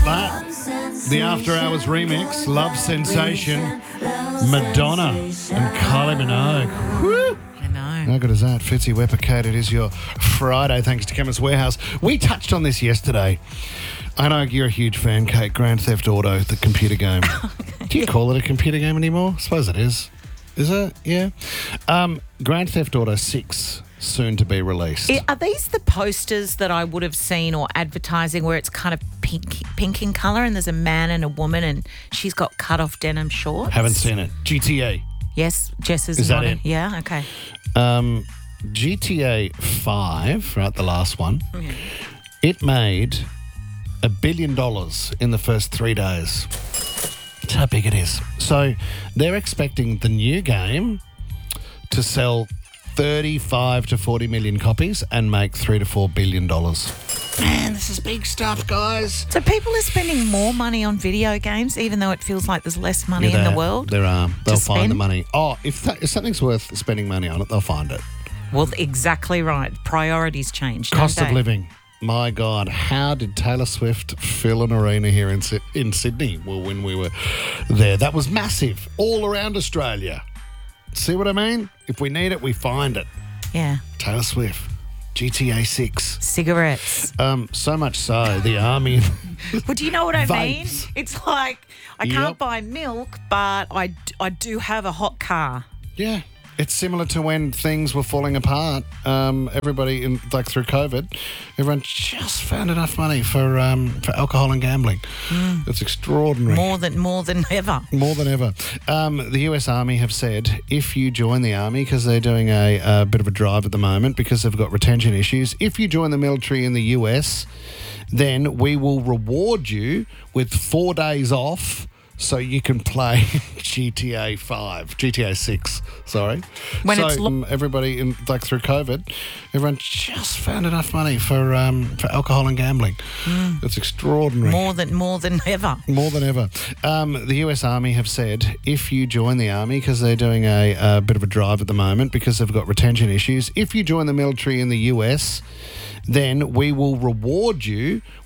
that? The After Hours remix, Love Sensation, Madonna and Kylie Minogue. Woo! I know. How good is that? Fitzy Weppercate, it is your Friday, thanks to Chemist Warehouse. We touched on this yesterday. I know you're a huge fan, Kate. Grand Theft Auto, the computer game. Do you call it a computer game anymore? I suppose it is. Is it? Yeah. Grand Theft Auto 6, soon to be released. Are these the posters that I would have seen or advertising where it's kind of pink in colour and there's a man and a woman and she's got cut off denim shorts? Haven't seen it. GTA. Yes, Jess is Is that nodding. it? Yeah, okay. GTA 5, right, the last one, it made $1 billion in the first 3 days. That's how big it is. So they're expecting the new game to sell 35 to 40 million copies and make $3 to $4 billion. Man, this is big stuff, guys. So people are spending more money on video games even though it feels like there's less money in the world? There are. They'll to find the spend? money. Oh, if something's worth spending money on it, they'll find it. Well, exactly right. Priorities change, don't Cost of they? living. My God, how did Taylor Swift fill an arena here in Sydney? Well, when we were there, that was massive, all around Australia. See what I mean? If we need it, we find it. Yeah. Taylor Swift, GTA 6. Cigarettes. So much so, the army. Well, do you know what I mean? Vapes. It's like I Yep. can't buy milk, but I do have a hot car. Yeah. It's similar to when things were falling apart. Everybody, through COVID, everyone just found enough money for alcohol and gambling. It's extraordinary. More than ever. More than ever. The US Army have said if you join the Army, because they're doing a bit of a drive at the moment because they've got retention issues, if you join the military in the US, then we will reward you with 4 days off so you can play GTA 6, sorry. When it's everybody, through COVID, everyone just found enough money for alcohol and gambling. It's extraordinary. More than ever. More than ever. The US Army have said if you join the Army, because they're doing a bit of a drive at the moment because they've got retention issues, if you join the military in the US, then we will reward you